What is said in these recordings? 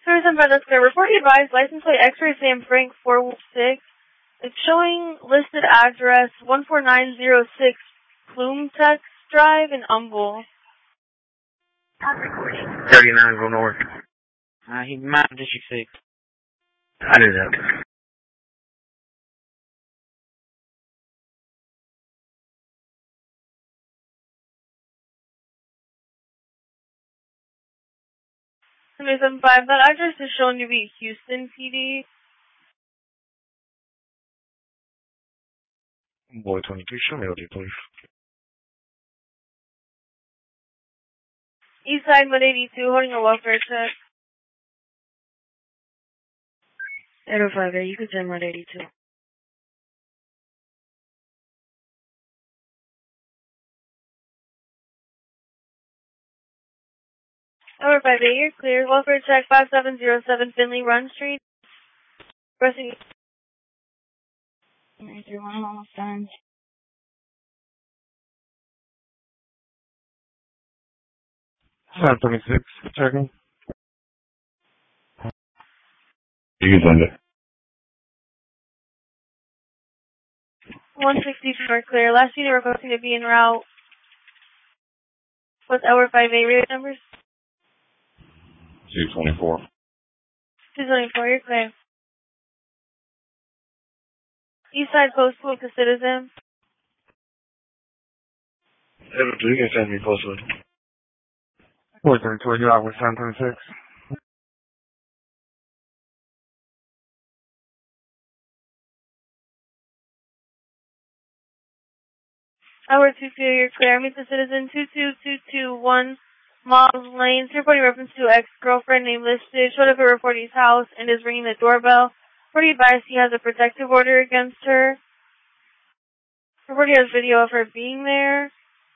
Tourism by the Square. Report advised, license plate X-ray Sam Frank 416. It's showing listed address 14906 Plume Tech Drive in Humble. 39 go north. He might have District 6. I knew that. Somebody 75. That address is shown to be Houston PD. Boy 22, show me OD, please. Eastside Mud 82, holding a welfare check. 805, you can send Mud 82. Over 58, you're clear. Welfare check 5707 Finley Run Street. Pressing. 931, almost done. Sound 26, checking. You can send it. 164 clear. Last unit requesting to be en route. What's hour 58 radio numbers? 224. 224, you're clear. Eastside Postal to Citizen. You can send me postal. Boy 22, you out with Sound 26. Hour 2 you're clear. Meet the Citizen 22221 Miles Lane. Reporting reference to ex-girlfriend named listed. Showed up at reporter's house and is ringing the doorbell. Reporting advised he has a protective order against her. Reporting has video of her being there.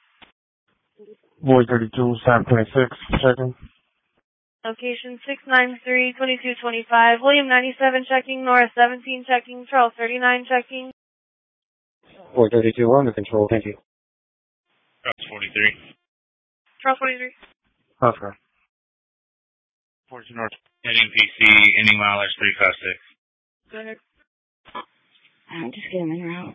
Boy 32, Sound 26, checking. Location 693-2225. William 97 checking. Nora 17 checking. Charles 39 checking. Boy 32, we're under control, thank you. Charles 43. Charles 43. Okay. 42 North. Heading PC, ending milers 356. Go ahead. Just get him in route.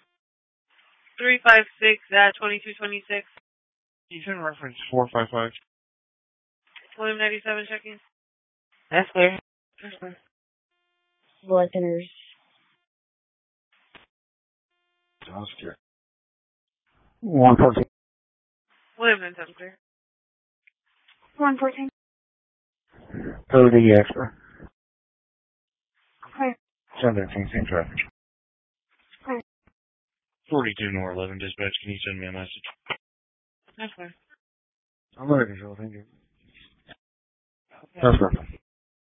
356 at 2226. You can reference 455. William 97 checking. That's clear. That's clear. Blood thinners. Sounds clear. 114. William 97 clear. 114. 30 extra. Clear. 17, same traffic. Clear. 42 North 11, dispatch, can you send me a message? That's fine. I'm under control, thank you. That's perfect.